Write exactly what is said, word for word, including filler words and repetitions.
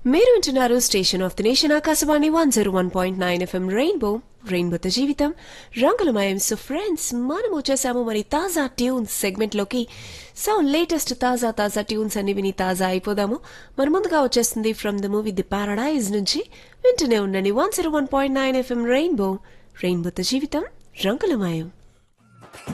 మీరు వింటున్నారు station of the nation Akashvani one zero one point nine FM rainbow రెయిన్బోతో జీవితం రంగులమయం. సో ఫ్రెండ్స్, మనం వచ్చేసాము మరి తాజా ట్యూన్స్ సెగ్మెంట్ లోకి. సో లేటెస్ట్ తాజా తాజా ట్యూన్స్ అన్ని విని తాజా అయిపోదాము. మరి ముందుగా వచ్చేస్తుంది from the movie the paradise నుంచి. వింటూనే ఉండండి one zero one point nine FM rainbow రెయిన్బోతో జీవితం రంగులమయం.